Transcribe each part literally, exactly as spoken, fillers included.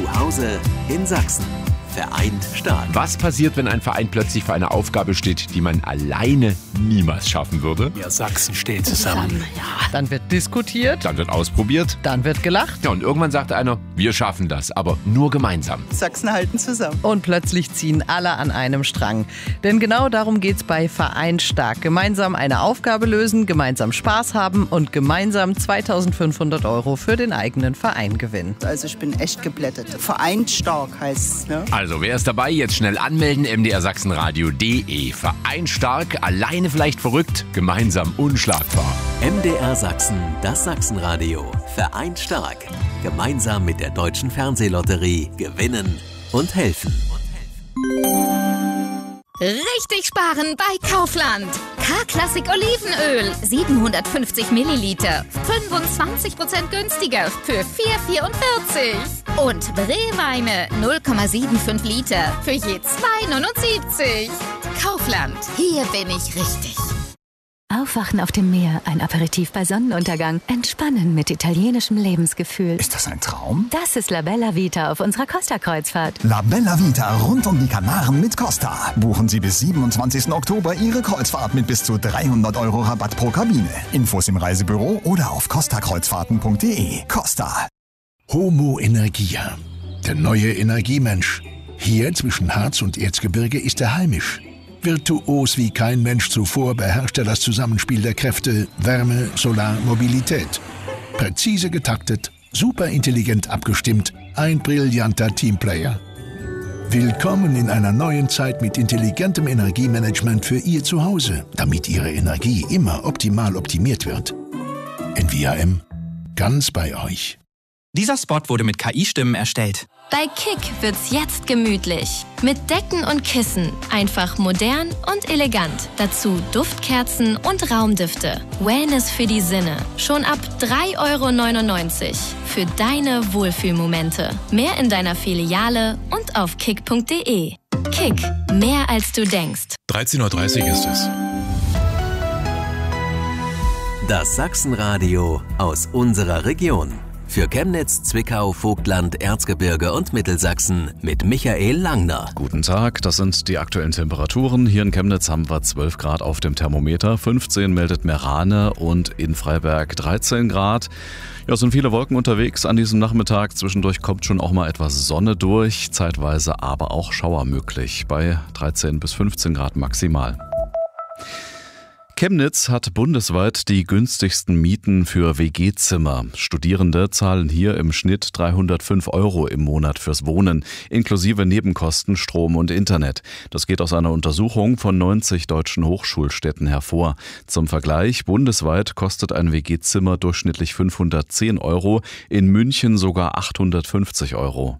Zu Hause in Sachsen. Vereint stark. Was passiert, wenn ein Verein plötzlich vor einer Aufgabe steht, die man alleine niemals schaffen würde? Ja, Sachsen steht zusammen. Ja, dann wird diskutiert. Dann wird ausprobiert. Dann wird gelacht. Ja, und irgendwann sagt einer, wir schaffen das, aber nur gemeinsam. Sachsen halten zusammen. Und plötzlich ziehen alle an einem Strang. Denn genau darum geht's bei Vereint stark. Gemeinsam eine Aufgabe lösen, gemeinsam Spaß haben und gemeinsam zweitausendfünfhundert Euro für den eigenen Verein gewinnen. Also ich bin echt geblättert. Vereint stark heißt es, ne? Also, wer ist dabei? Jetzt schnell anmelden, m d r sachsenradio punkt d e. Vereint stark, alleine vielleicht verrückt, gemeinsam unschlagbar. M D R Sachsen, das Sachsenradio. Vereint stark. Gemeinsam mit der Deutschen Fernsehlotterie gewinnen und helfen. Richtig sparen bei Kaufland. K-Klassik Olivenöl, siebenhundertfünfzig Milliliter, fünfundzwanzig Prozent günstiger für vier Euro vierundvierzig. Und Brewweine, null Komma fünfundsiebzig Liter für je zwei Euro neunundsiebzig. Kaufland, hier bin ich richtig. Aufwachen auf dem Meer, ein Aperitif bei Sonnenuntergang, entspannen mit italienischem Lebensgefühl. Ist das ein Traum? Das ist La Bella Vita auf unserer Costa-Kreuzfahrt. La Bella Vita rund um die Kanaren mit Costa. Buchen Sie bis siebenundzwanzigsten Oktober Ihre Kreuzfahrt mit bis zu dreihundert Euro Rabatt pro Kabine. Infos im Reisebüro oder auf costa kreuzfahrten punkt d e. Costa. Homo Energia, der neue Energiemensch. Hier zwischen Harz und Erzgebirge ist er heimisch. Virtuos wie kein Mensch zuvor beherrscht er das Zusammenspiel der Kräfte Wärme, Solar, Mobilität. Präzise getaktet, superintelligent abgestimmt, ein brillanter Teamplayer. Willkommen in einer neuen Zeit mit intelligentem Energiemanagement für Ihr Zuhause, damit Ihre Energie immer optimal optimiert wird. N V A M, ganz bei euch. Dieser Spot wurde mit K I-Stimmen erstellt. Bei Kick wird's jetzt gemütlich. Mit Decken und Kissen. Einfach modern und elegant. Dazu Duftkerzen und Raumdüfte. Wellness für die Sinne. Schon ab drei Euro neunundneunzig. Für deine Wohlfühlmomente. Mehr in deiner Filiale und auf kick punkt d e. Kick. Mehr als du denkst. dreizehn Uhr dreißig ist es. Das Sachsenradio aus unserer Region. Für Chemnitz, Zwickau, Vogtland, Erzgebirge und Mittelsachsen mit Michael Langner. Guten Tag, das sind die aktuellen Temperaturen. Hier in Chemnitz haben wir zwölf Grad auf dem Thermometer, fünfzehn meldet Merane und in Freiberg dreizehn Grad. Ja, es sind viele Wolken unterwegs an diesem Nachmittag. Zwischendurch kommt schon auch mal etwas Sonne durch, zeitweise aber auch Schauer möglich, bei dreizehn bis fünfzehn Grad maximal. Chemnitz hat bundesweit die günstigsten Mieten für W G-Zimmer. Studierende zahlen hier im Schnitt dreihundertfünf Euro im Monat fürs Wohnen, inklusive Nebenkosten, Strom und Internet. Das geht aus einer Untersuchung von neunzig deutschen Hochschulstädten hervor. Zum Vergleich, bundesweit kostet ein W G-Zimmer durchschnittlich fünfhundertzehn Euro, in München sogar achthundertfünfzig Euro.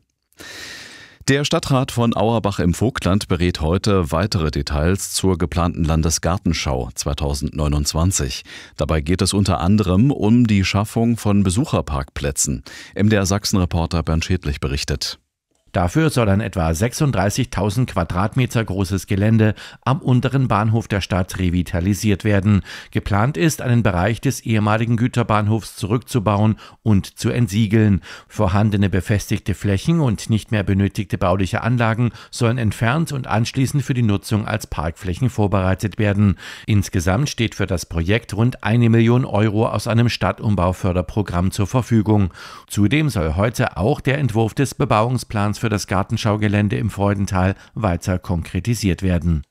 Der Stadtrat von Auerbach im Vogtland berät heute weitere Details zur geplanten Landesgartenschau zweitausendneunundzwanzig. Dabei geht es unter anderem um die Schaffung von Besucherparkplätzen. M D R Sachsen-Reporter Bernd Schädlich berichtet. Dafür soll ein etwa sechsunddreißigtausend Quadratmeter großes Gelände am unteren Bahnhof der Stadt revitalisiert werden. Geplant ist, einen Bereich des ehemaligen Güterbahnhofs zurückzubauen und zu entsiegeln. Vorhandene befestigte Flächen und nicht mehr benötigte bauliche Anlagen sollen entfernt und anschließend für die Nutzung als Parkflächen vorbereitet werden. Insgesamt steht für das Projekt rund eine Million Euro aus einem Stadtumbauförderprogramm zur Verfügung. Zudem soll heute auch der Entwurf des Bebauungsplans für das Gartenschaugelände im Freudental weiter konkretisiert werden.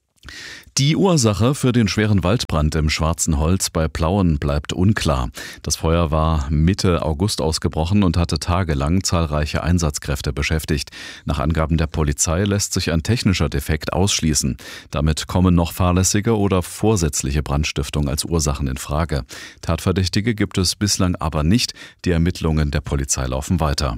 Die Ursache für den schweren Waldbrand im Schwarzen Holz bei Plauen bleibt unklar. Das Feuer war Mitte August ausgebrochen und hatte tagelang zahlreiche Einsatzkräfte beschäftigt. Nach Angaben der Polizei lässt sich ein technischer Defekt ausschließen. Damit kommen noch fahrlässige oder vorsätzliche Brandstiftung als Ursachen in Frage. Tatverdächtige gibt es bislang aber nicht. Die Ermittlungen der Polizei laufen weiter.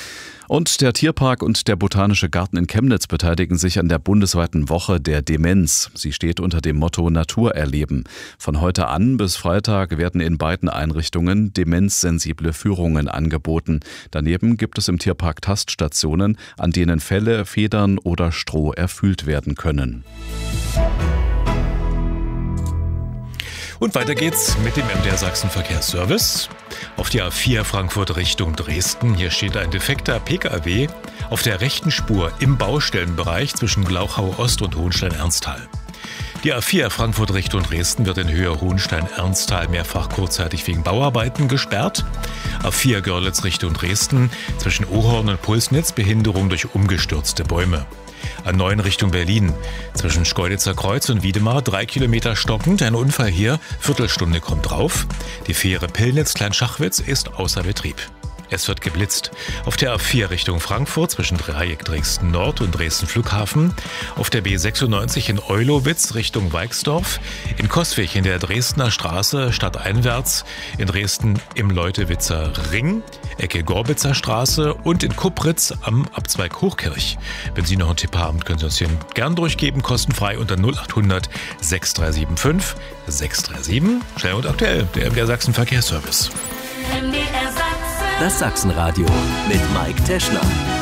Und der Tierpark und der Botanische Garten in Chemnitz beteiligen sich an der bundesweiten Woche der Demenz. Sie steht unter dem Motto Natur erleben. Von heute an bis Freitag werden in beiden Einrichtungen demenzsensible Führungen angeboten. Daneben gibt es im Tierpark Taststationen, an denen Felle, Federn oder Stroh erfüllt werden können. Und weiter geht's mit dem M D R Sachsen Verkehrsservice. Auf der A vier Frankfurt Richtung Dresden. Hier steht ein defekter P K W auf der rechten Spur im Baustellenbereich zwischen Glauchau Ost und Hohenstein-Ernsthal. Die A vier Frankfurt Richtung Dresden wird in Höhe Hohenstein-Ernsthal mehrfach kurzzeitig wegen Bauarbeiten gesperrt. A vier Görlitz Richtung Dresden zwischen Ohorn und Pulsnitz Behinderung durch umgestürzte Bäume. A neun Richtung Berlin zwischen Schkeuditzer Kreuz und Wiedemar drei Kilometer stockend. Ein Unfall hier, Viertelstunde kommt drauf. Die Fähre Pillnitz-Kleinschachwitz ist außer Betrieb. Es wird geblitzt. Auf der A vier Richtung Frankfurt zwischen Dreieck Dresden Nord und Dresden Flughafen. Auf der B sechsundneunzig in Eulowitz Richtung Weixdorf. In Coswig in der Dresdner Straße stadteinwärts. In Dresden im Leutewitzer Ring, Ecke Gorbitzer Straße und in Kupritz am Abzweig Hochkirch. Wenn Sie noch einen Tipp haben, können Sie uns den gern durchgeben, kostenfrei unter null acht hundert sechs drei sieben fünf sechs drei sieben. Schnell und aktuell, der M D R Sachsen Verkehrsservice. Das Sachsenradio mit Mike Teschner.